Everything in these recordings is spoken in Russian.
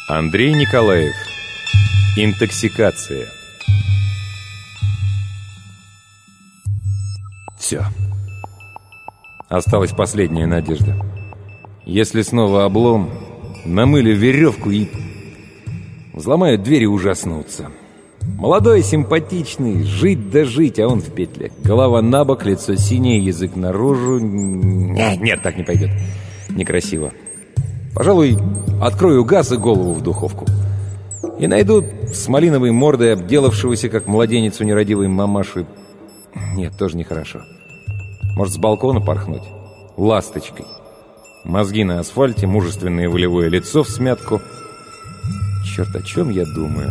Андрей Николаев. Интоксикация. Все. Осталась последняя надежда. Если снова облом, намыли веревку и взломают дверь и ужаснутся. Молодой, симпатичный, жить да жить, а он в петле. Голова на бок, лицо синее, язык наружу. Нет, так не пойдет. Некрасиво. Пожалуй, открою газ и голову в духовку. И найдут с малиновой мордой обделавшегося, как младенец у нерадивой мамаши. Нет, тоже нехорошо. Может, с балкона порхнуть? Ласточкой. Мозги на асфальте, мужественное волевое лицо в смятку. Черт, о чем я думаю?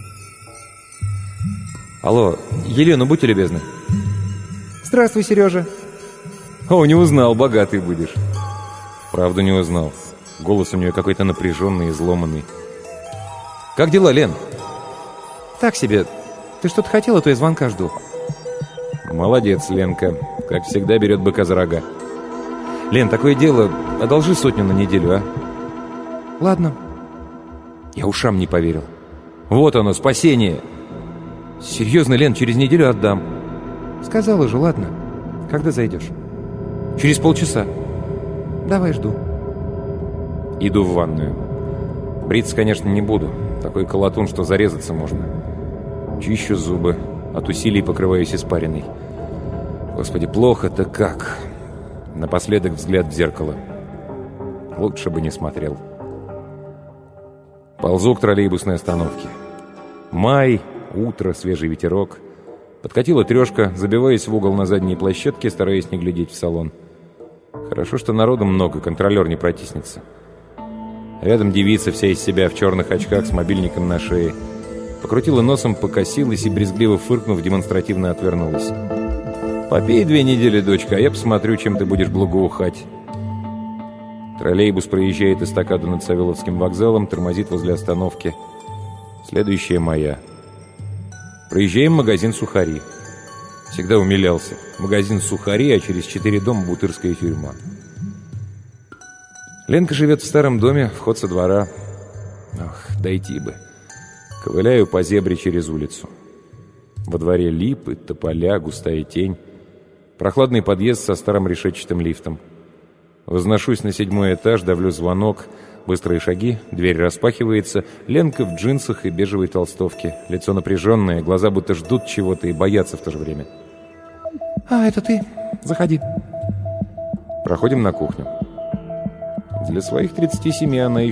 Алло, Елена, будьте любезны. Здравствуй, Сережа. О, не узнал, богатый будешь. Правда, не узнал. Голос у нее какой-то напряженный, изломанный. Как дела, Лен? Так себе. Ты что-то хотела, то я звонка жду. Молодец, Ленка. Как всегда, берет быка за рога. Лен, такое дело, одолжи 100 на неделю, а? Ладно. Я ушам не поверил. Вот оно, спасение. Серьезно, Лен, через неделю отдам. Сказала же, ладно. Когда зайдешь? Через полчаса. Давай, жду. Иду в ванную. Бриться, конечно, не буду. Такой колотун, что зарезаться можно. Чищу зубы. От усилий покрываюсь испариной. Господи, плохо-то как. Напоследок взгляд в зеркало. Лучше бы не смотрел. Ползу к троллейбусной остановке. Май, утро, свежий ветерок. Подкатила трешка, забиваясь в угол на задней площадке, стараясь не глядеть в салон. Хорошо, что народу много, контролер не протиснется. Рядом девица, вся из себя в черных очках с мобильником на шее. Покрутила носом, покосилась и, брезгливо фыркнув, демонстративно отвернулась. «Попей 2 недели, дочка, а я посмотрю, чем ты будешь благоухать». Троллейбус проезжает эстакаду над Савеловским вокзалом, тормозит возле остановки. Следующая моя. Проезжаем магазин «Сухари». Всегда умилялся. Магазин «Сухари», а через 4 дома Бутырская тюрьма. Ленка живет в старом доме, вход со двора. Ох, дойти бы. Ковыляю по зебре через улицу. Во дворе липы, тополя, густая тень. Прохладный подъезд со старым решетчатым лифтом. Возношусь на 7-й этаж, давлю звонок. Быстрые шаги, дверь распахивается. Ленка в джинсах и бежевой толстовке. Лицо напряженное, глаза будто ждут чего-то и боятся в то же время. «А, это ты? Заходи». Проходим на кухню. Для своих 37 она